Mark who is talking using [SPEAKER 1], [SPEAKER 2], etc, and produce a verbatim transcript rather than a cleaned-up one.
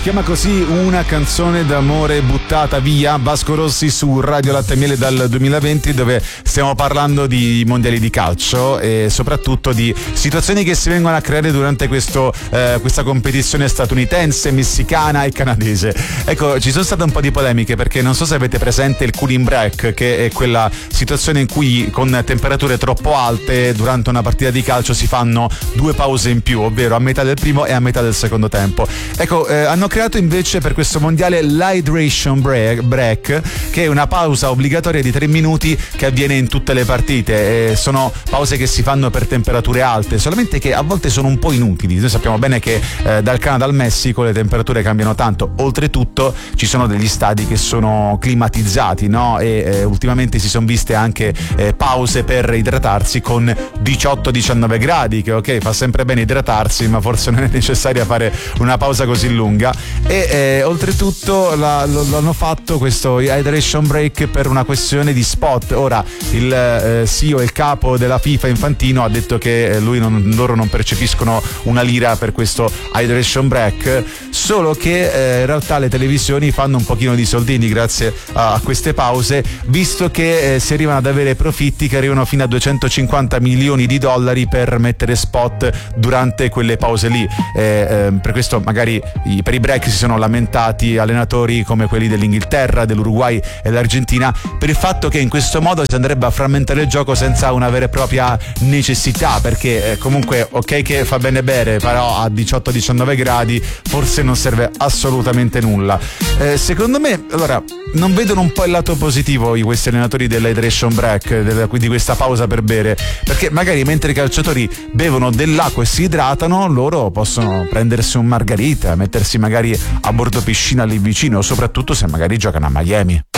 [SPEAKER 1] chiama così Una canzone d'amore buttata via, Vasco Rossi su Radio Latte e Miele dal duemilaventi, dove stiamo parlando di mondiali di calcio e soprattutto di situazioni che si vengono a creare durante questo, eh, questa competizione statunitense, messicana e canadese. Ecco, ci sono state un po' di polemiche perché non so se avete presente il cooling break, che è quella situazione in cui con temperature troppo alte durante una partita di calcio si fanno due pause in più, ovvero a metà del primo e a metà del secondo tempo. Ecco, eh, hanno creato invece per questo mondiale l'hydration break, break, che è una pausa obbligatoria di tre minuti che avviene in tutte le partite. Eh, sono pause che si fanno per temperature alte, solamente che a volte sono un po' inutili. Noi sappiamo bene che eh, dal Canada al Messico le temperature cambiano tanto. Oltretutto ci sono degli stadi che sono climatizzati, no? E eh, ultimamente si sono viste anche eh, pause per idratarsi con diciotto diciannove gradi, che ok, fa sempre bene idratarsi, ma forse non è necessaria fare una pausa così lunga. E eh, oltretutto la, lo, l'hanno fatto questo hydration break per una questione di spot. Ora il eh, C E O e il capo della FIFA Infantino ha detto che eh, lui non, loro non percepiscono una lira per questo hydration break, solo che eh, in realtà le televisioni fanno un pochino di soldini grazie a, a queste pause, visto che eh, si arrivano ad avere profitti che arrivano fino a duecentocinquanta milioni di dollari per mettere spot durante quelle pause lì. Eh, eh, per questo magari i, per i break si sono lamentati allenatori come quelli dell'Inghilterra, dell'Uruguay e dell'Argentina per il fatto che in questo modo si andrebbe a frammentare il gioco senza una vera e propria necessità, perché eh, comunque ok che fa bene bere, però a diciotto diciannove gradi forse non serve assolutamente nulla. Eh, secondo me, allora, non vedono un po' il lato positivo i questi allenatori dell'hydration break, della, di questa pausa per bere, perché magari mentre i calciatori bevono dell'acqua e si idratano, loro possono prendersi un margarita, mettersi magari a bordo piscina lì vicino, soprattutto se magari giocano a Miami.